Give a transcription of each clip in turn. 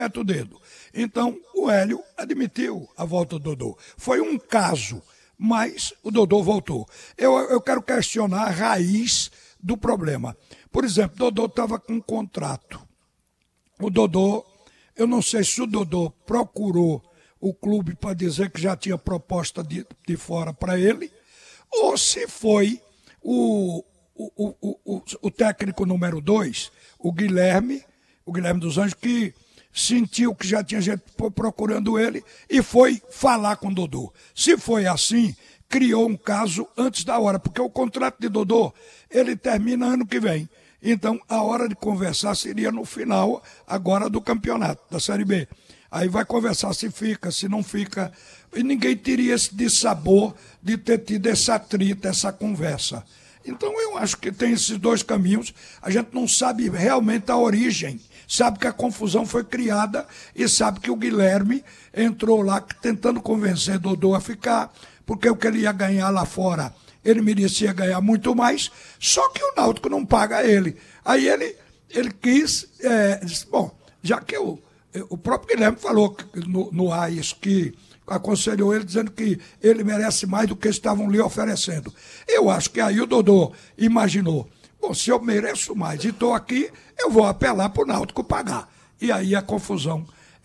mete o dedo. Então, o Hélio admitiu a volta do Dodô. Foi um caso, mas o Dodô voltou. Eu quero questionar a raiz do problema. Por exemplo, o Dodô estava com um contrato. O Dodô, eu não sei se o Dodô procurou o clube para dizer que já tinha proposta de fora para ele, ou se foi o técnico número 2, o Guilherme dos Anjos, que sentiu que já tinha gente procurando ele e foi falar com o Dodô. Se foi assim, criou um caso antes da hora, porque o contrato de Dodô, ele termina ano que vem. Então, a hora de conversar seria no final, agora, do campeonato, da Série B. Aí vai conversar se fica, se não fica. E ninguém teria esse dissabor de ter tido esse atrito, essa conversa. Então, eu acho que tem esses dois caminhos. A gente não sabe realmente a origem. Sabe que a confusão foi criada e sabe que o Guilherme entrou lá tentando convencer Dodô a ficar, porque o que ele ia ganhar lá fora, ele merecia ganhar muito mais, só que o Náutico não paga ele. Aí ele quis, disse, bom, já que o próprio Guilherme falou no ar isso, que aconselhou ele dizendo que ele merece mais do que estavam lhe oferecendo. Eu acho que aí o Dodô imaginou, bom, se eu mereço mais e estou aqui, eu vou apelar para o Náutico pagar. E aí a confusão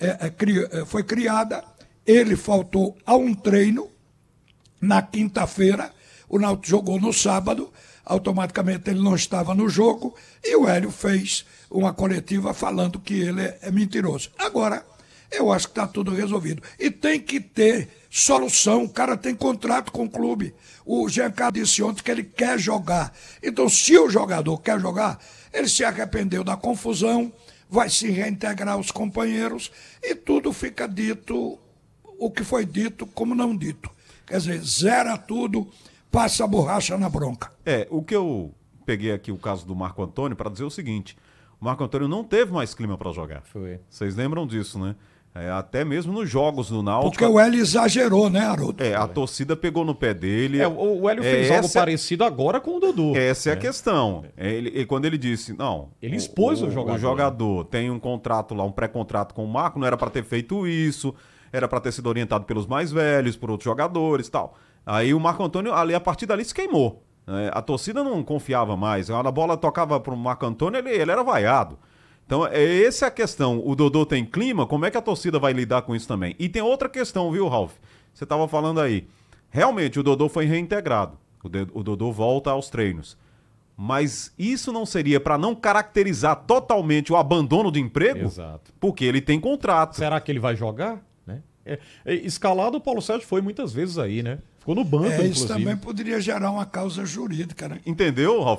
foi criada, ele faltou a um treino na quinta-feira, o Náutico jogou no sábado, automaticamente ele não estava no jogo, e o Hélio fez uma coletiva falando que ele é mentiroso. Agora, eu acho que está tudo resolvido. E tem que ter solução, o cara tem contrato com o clube. O Giancarlo disse ontem que ele quer jogar. Então, se o jogador quer jogar, ele se arrependeu da confusão, vai se reintegrar aos companheiros e tudo fica dito, o que foi dito como não dito. Quer dizer, zera tudo, passa a borracha na bronca. O que eu peguei aqui o caso do Marco Antônio para dizer o seguinte, o Marco Antônio não teve mais clima para jogar. Foi. Vocês lembram disso, né? Até mesmo nos jogos do Náutico. Porque o Hélio exagerou, né, Haroldo? A torcida pegou no pé dele. O Hélio fez algo parecido agora com o Dodô. Essa é a questão. Quando ele disse, não... Ele expôs o jogador. O jogador tem um contrato lá, um pré-contrato com o Marco, não era para ter feito isso, era para ter sido orientado pelos mais velhos, por outros jogadores e tal. Aí o Marco Antônio, ali, a partir dali, se queimou. A torcida não confiava mais. A bola tocava para o Marco Antônio, ele era vaiado. Então, essa é a questão. O Dodô tem clima, como é que a torcida vai lidar com isso também? E tem outra questão, viu, Ralf? Você estava falando aí. Realmente, o Dodô foi reintegrado. O Dodô volta aos treinos. Mas isso não seria para não caracterizar totalmente o abandono do emprego? Exato. Porque ele tem contrato. Será que ele vai jogar? Né? Escalado, o Paulo Sérgio foi muitas vezes aí, né? Ficou no banco, inclusive. Isso também poderia gerar uma causa jurídica, né? Entendeu, Ralf?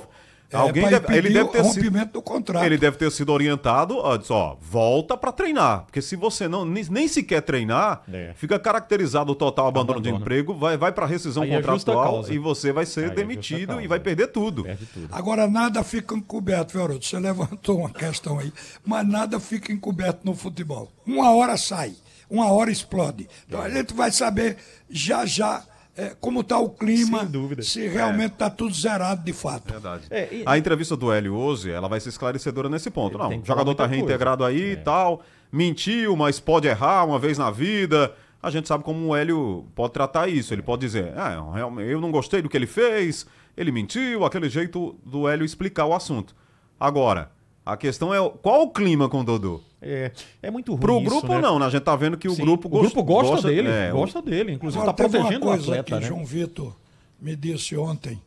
Ele deve ter rompimento do contrato. Ele deve ter sido orientado, volta para treinar, porque se você nem sequer treinar, fica caracterizado o total abandono de emprego, vai para rescisão contratual e você vai ser demitido e vai perder tudo. Agora nada fica encoberto, viu, Haroldo? Você levantou uma questão aí, mas nada fica encoberto no futebol. Uma hora sai, uma hora explode. Então a gente vai saber já como está o clima, se realmente está tudo zerado de fato. Verdade. A entrevista do Hélio hoje, ela vai ser esclarecedora nesse ponto. Não, o jogador está reintegrado aí e tal, mentiu, mas pode errar uma vez na vida. A gente sabe como o Hélio pode tratar isso. Ele pode dizer, eu não gostei do que ele fez, ele mentiu, aquele jeito do Hélio explicar o assunto. Agora, a questão é qual o clima com o Dodô? É muito ruim. Pro grupo, né? não, né? A gente tá vendo que o grupo gosta dele. Gosta dele. Inclusive, está protegendo o atleta. Que né? João Vitor me disse ontem.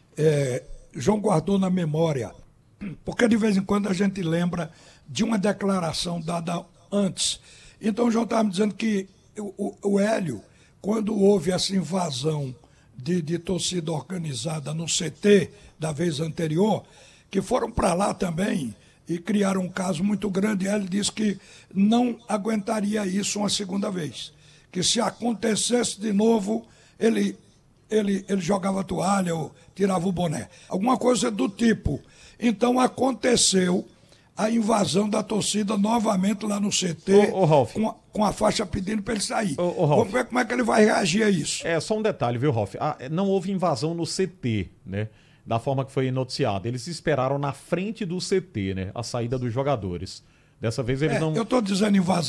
João guardou na memória, porque de vez em quando a gente lembra de uma declaração dada antes. Então o João estava me dizendo que o Hélio, quando houve essa invasão de torcida organizada no CT da vez anterior, que foram para lá também e criaram um caso muito grande, ele disse que não aguentaria isso uma segunda vez. Que se acontecesse de novo, ele jogava a toalha ou tirava o boné. Alguma coisa do tipo. Então aconteceu a invasão da torcida novamente lá no CT, com a faixa pedindo para ele sair. Vamos ver como é que ele vai reagir a isso. Só um detalhe, viu, Ralf? Não houve invasão no CT, né? Da forma que foi noticiado. Eles esperaram na frente do CT, né? A saída dos jogadores. Dessa vez eles não... Eu estou dizendo invasão.